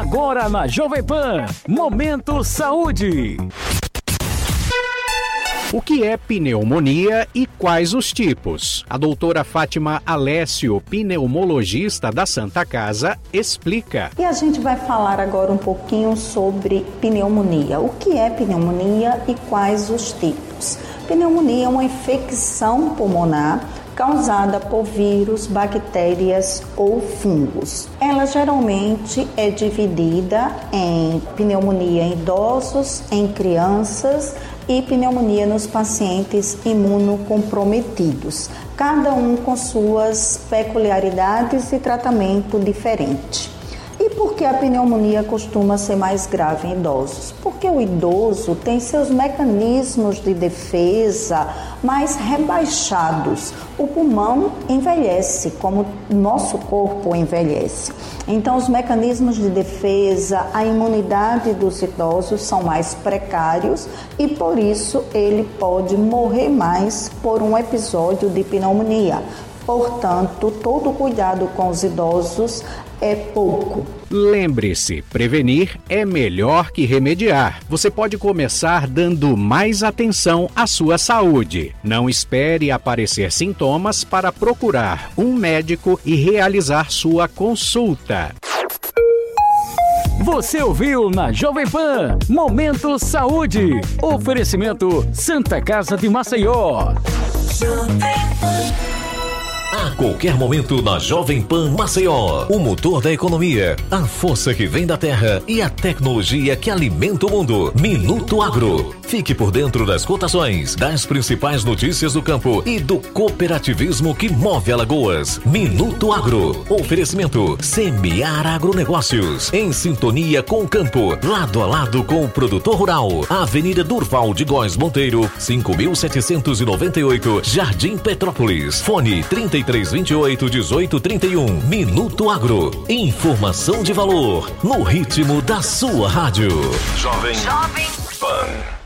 Agora na Jovem Pan, Momento Saúde. O que é pneumonia e quais os tipos? A doutora Fátima Alessio, pneumologista da Santa Casa, explica. E a gente vai falar agora um pouquinho sobre pneumonia. O que é pneumonia e quais os tipos? Pneumonia é uma infecção pulmonar causada por vírus, bactérias ou fungos. Ela geralmente é dividida em pneumonia em idosos, em crianças e pneumonia nos pacientes imunocomprometidos, cada um com suas peculiaridades e tratamento diferente. E por que a pneumonia costuma ser mais grave em idosos? Porque o idoso tem seus mecanismos de defesa mais rebaixados. O pulmão envelhece, como o nosso corpo envelhece. Então, os mecanismos de defesa, a imunidade dos idosos são mais precários e, por isso, ele pode morrer mais por um episódio de pneumonia. Portanto, todo cuidado com os idosos é pouco. Lembre-se, prevenir é melhor que remediar. Você pode começar dando mais atenção à sua saúde. Não espere aparecer sintomas para procurar um médico e realizar sua consulta. Você ouviu na Jovem Pan, Momento Saúde. Oferecimento Santa Casa de Maceió. A qualquer momento na Jovem Pan Maceió, o motor da economia, a força que vem da terra e a tecnologia que alimenta o mundo. Minuto Agro. Fique por dentro das cotações, das principais notícias do campo e do cooperativismo que move Alagoas. Minuto Agro. Oferecimento Semear Agronegócios. Em sintonia com o campo, lado a lado com o produtor rural. Avenida Durval de Góes Monteiro, 5.798, Jardim Petrópolis. Fone 3328-1831. Minuto Agro. Informação de valor no ritmo da sua rádio. Jovem Pan.